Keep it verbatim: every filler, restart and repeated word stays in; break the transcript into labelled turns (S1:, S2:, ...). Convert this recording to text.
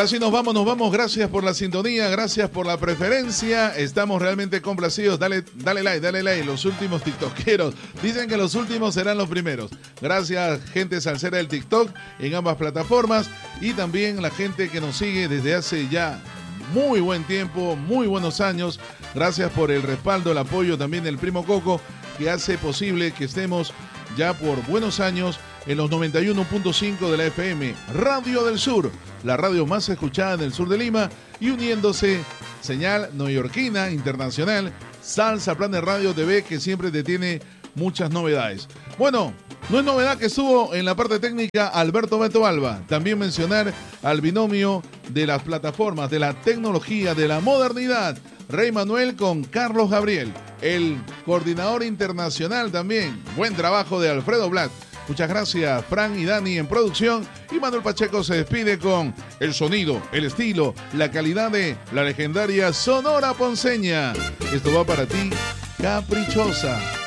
S1: Ahora sí nos vamos, nos vamos. Gracias por la sintonía, gracias por la preferencia. Estamos realmente complacidos. Dale, dale like, dale like. Los últimos tiktokeros dicen que los últimos serán los primeros. Gracias, gente salsera del TikTok en ambas plataformas y también la gente que nos sigue desde hace ya muy buen tiempo, muy buenos años. Gracias por el respaldo, el apoyo también del Primo Coco, que hace posible que estemos ya por buenos años en los noventa y uno punto cinco de la F M, Radio del Sur, la radio más escuchada en el sur de Lima, y uniéndose señal neoyorquina, internacional, Salsa Planet Radio T V, que siempre te tiene muchas novedades. Bueno, no es novedad que estuvo en la parte técnica Alberto Beto Alba. También mencionar al binomio de las plataformas, de la tecnología, de la modernidad, Rey Manuel con Carlos Gabriel, el coordinador internacional también. Buen trabajo de Alfredo Blatt. Muchas gracias, Fran y Dani en producción. Y Manuel Pacheco se despide con el sonido, el estilo, la calidad de la legendaria Sonora Ponceña. Esto va para ti, Caprichosa.